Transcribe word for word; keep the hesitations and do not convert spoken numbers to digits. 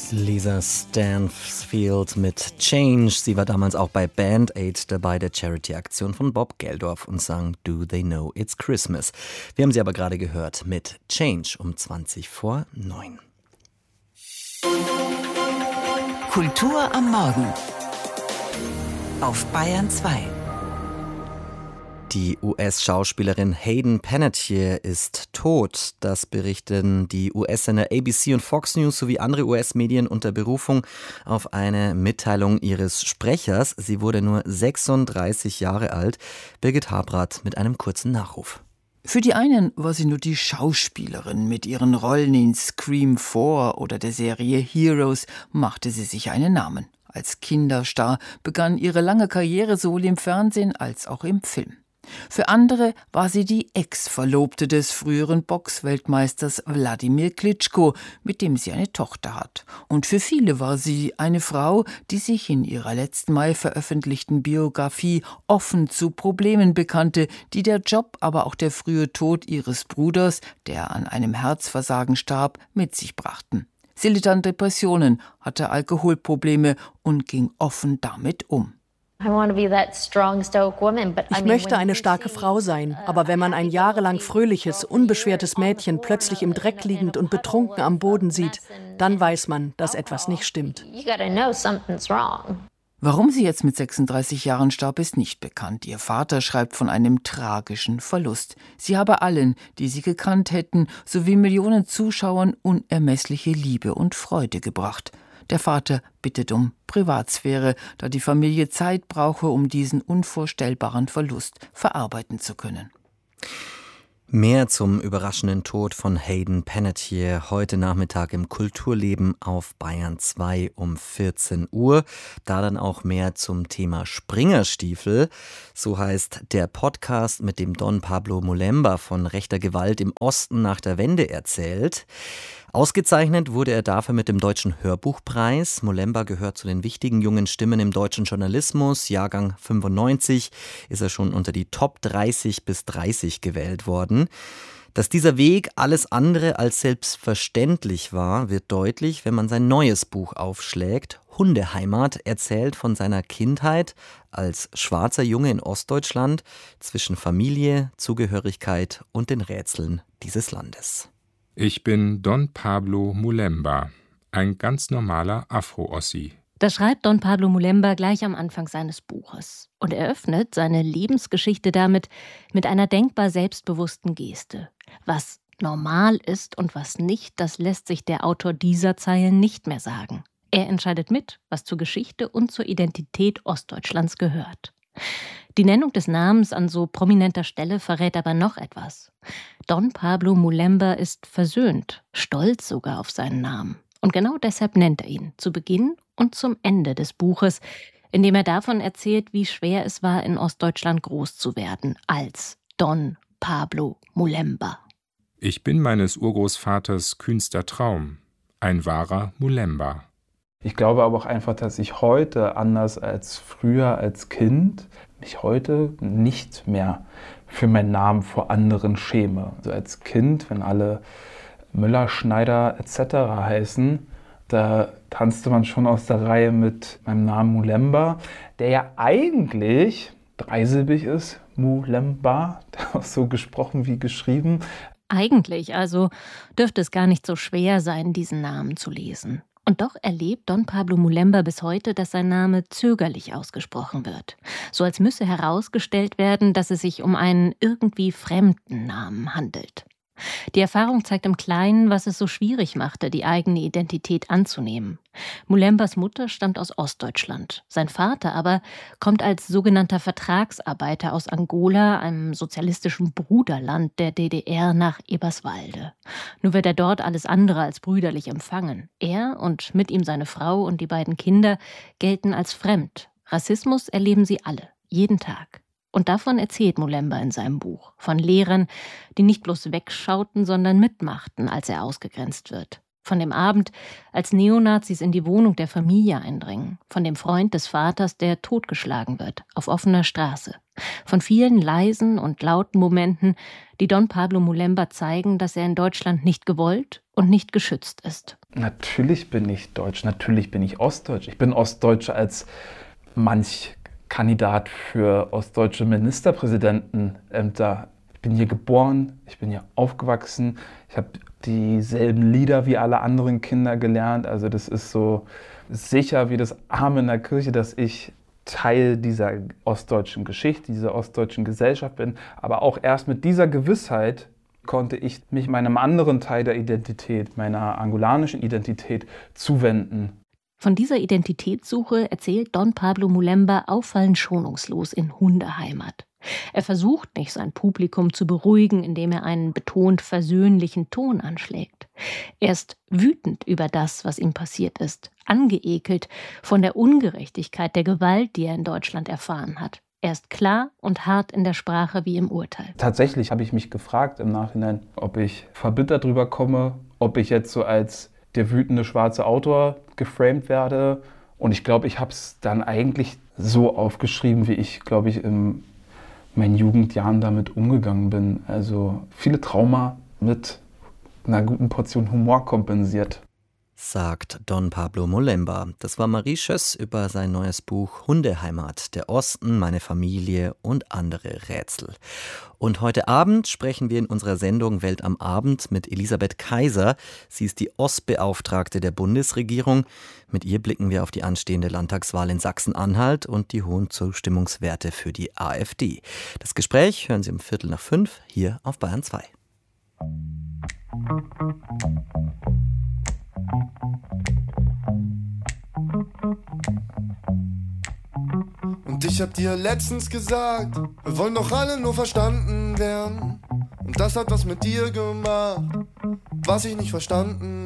Lisa Stansfield mit Change. Sie war damals auch bei Band Aid dabei, der Charity-Aktion von Bob Geldof, und sang Do They Know It's Christmas. Wir haben sie aber gerade gehört mit Change um zwanzig vor neun. Kultur am Morgen auf Bayern zwei. Die U S-Schauspielerin Hayden Panettiere ist tot. Das berichten die U S-Sender A B C und Fox News sowie andere U S-Medien unter Berufung auf eine Mitteilung ihres Sprechers. Sie wurde nur sechsunddreißig Jahre alt. Birgit Habrath mit einem kurzen Nachruf. Für die einen war sie nur die Schauspielerin. Mit ihren Rollen in Scream vier oder der Serie Heroes machte sie sich einen Namen. Als Kinderstar begann ihre lange Karriere sowohl im Fernsehen als auch im Film. Für andere war sie die Ex-Verlobte des früheren Boxweltmeisters Wladimir Klitschko, mit dem sie eine Tochter hat. Und für viele war sie eine Frau, die sich in ihrer letzten Mai veröffentlichten Biografie offen zu Problemen bekannte, die der Job, aber auch der frühe Tod ihres Bruders, der an einem Herzversagen starb, mit sich brachten. Sie litt an Depressionen, hatte Alkoholprobleme und ging offen damit um. Ich möchte eine starke Frau sein, aber wenn man ein jahrelang fröhliches, unbeschwertes Mädchen plötzlich im Dreck liegend und betrunken am Boden sieht, dann weiß man, dass etwas nicht stimmt. Warum sie jetzt mit sechsunddreißig Jahren starb, ist nicht bekannt. Ihr Vater schreibt von einem tragischen Verlust. Sie habe allen, die sie gekannt hätten, sowie Millionen Zuschauern unermessliche Liebe und Freude gebracht. Der Vater bittet um Privatsphäre, da die Familie Zeit brauche, um diesen unvorstellbaren Verlust verarbeiten zu können. Mehr zum überraschenden Tod von Hayden Panettiere heute Nachmittag im Kulturleben auf Bayern zwei um vierzehn Uhr. Da dann auch mehr zum Thema Springerstiefel. So heißt der Podcast, mit dem Don Pablo Mulemba von rechter Gewalt im Osten nach der Wende erzählt. Ausgezeichnet wurde er dafür mit dem Deutschen Hörbuchpreis. Mulemba gehört zu den wichtigen jungen Stimmen im deutschen Journalismus. Jahrgang fünfundneunzig ist er schon unter die Top dreißig bis dreißig gewählt worden. Dass dieser Weg alles andere als selbstverständlich war, wird deutlich, wenn man sein neues Buch aufschlägt. Hundeheimat erzählt von seiner Kindheit als schwarzer Junge in Ostdeutschland zwischen Familie, Zugehörigkeit und den Rätseln dieses Landes. Ich bin Don Pablo Mulemba, ein ganz normaler Afro-Ossi. Das schreibt Don Pablo Mulemba gleich am Anfang seines Buches und eröffnet seine Lebensgeschichte damit mit einer denkbar selbstbewussten Geste. Was normal ist und was nicht, das lässt sich der Autor dieser Zeilen nicht mehr sagen. Er entscheidet mit, was zur Geschichte und zur Identität Ostdeutschlands gehört. Die Nennung des Namens an so prominenter Stelle verrät aber noch etwas. Don Pablo Mulemba ist versöhnt, stolz sogar auf seinen Namen. Und genau deshalb nennt er ihn, zu Beginn und zum Ende des Buches, in dem er davon erzählt, wie schwer es war, in Ostdeutschland groß zu werden, als Don Pablo Mulemba. Ich bin meines Urgroßvaters kühnster Traum, ein wahrer Mulemba. Ich glaube aber auch einfach, dass ich heute, anders als früher als Kind, mich heute nicht mehr für meinen Namen vor anderen schäme. Also als Kind, wenn alle Müller, Schneider et cetera heißen, da tanzte man schon aus der Reihe mit meinem Namen Mulemba, der ja eigentlich dreisilbig ist, Mulemba, auch so gesprochen wie geschrieben. Eigentlich also dürfte es gar nicht so schwer sein, diesen Namen zu lesen. Und doch erlebt Don Pablo Mulemba bis heute, dass sein Name zögerlich ausgesprochen wird. So als müsse herausgestellt werden, dass es sich um einen irgendwie fremden Namen handelt. Die Erfahrung zeigt im Kleinen, was es so schwierig machte, die eigene Identität anzunehmen. Mulembas Mutter stammt aus Ostdeutschland. Sein Vater aber kommt als sogenannter Vertragsarbeiter aus Angola, einem sozialistischen Bruderland der D D R, nach Eberswalde. Nur wird er dort alles andere als brüderlich empfangen. Er und mit ihm seine Frau und die beiden Kinder gelten als fremd. Rassismus erleben sie alle, jeden Tag. Und davon erzählt Mulemba in seinem Buch. Von Lehrern, die nicht bloß wegschauten, sondern mitmachten, als er ausgegrenzt wird. Von dem Abend, als Neonazis in die Wohnung der Familie eindringen. Von dem Freund des Vaters, der totgeschlagen wird, auf offener Straße. Von vielen leisen und lauten Momenten, die Don Pablo Mulemba zeigen, dass er in Deutschland nicht gewollt und nicht geschützt ist. Natürlich bin ich Deutsch, natürlich bin ich Ostdeutsch. Ich bin Ostdeutscher als manch Kandidat für ostdeutsche Ministerpräsidentenämter. Ich bin hier geboren, ich bin hier aufgewachsen, ich habe dieselben Lieder wie alle anderen Kinder gelernt. Also das ist so sicher wie das Amen in der Kirche, dass ich Teil dieser ostdeutschen Geschichte, dieser ostdeutschen Gesellschaft bin. Aber auch erst mit dieser Gewissheit konnte ich mich meinem anderen Teil der Identität, meiner angolanischen Identität, zuwenden. Von dieser Identitätssuche erzählt Don Pablo Mulemba auffallend schonungslos in Hundeheimat. Er versucht nicht, sein Publikum zu beruhigen, indem er einen betont versöhnlichen Ton anschlägt. Er ist wütend über das, was ihm passiert ist, angeekelt von der Ungerechtigkeit der Gewalt, die er in Deutschland erfahren hat. Er ist klar und hart in der Sprache wie im Urteil. Tatsächlich habe ich mich gefragt im Nachhinein, ob ich verbittert drüber komme, ob ich jetzt so als der wütende schwarze Autor geframed werde. Und ich glaube, ich habe es dann eigentlich so aufgeschrieben, wie ich, glaube ich, in meinen Jugendjahren damit umgegangen bin. Also viele Trauma mit einer guten Portion Humor kompensiert. Sagt Don Pablo Mulemba. Das war Marie Schöss über sein neues Buch Hundeheimat, der Osten, meine Familie und andere Rätsel. Und heute Abend sprechen wir in unserer Sendung Welt am Abend mit Elisabeth Kaiser. Sie ist die Ostbeauftragte der Bundesregierung. Mit ihr blicken wir auf die anstehende Landtagswahl in Sachsen-Anhalt und die hohen Zustimmungswerte für die AfD. Das Gespräch hören Sie um Viertel nach fünf hier auf Bayern zwei. Und ich hab dir letztens gesagt, wir wollen doch alle nur verstanden werden. Und das hat was mit dir gemacht, was ich nicht verstanden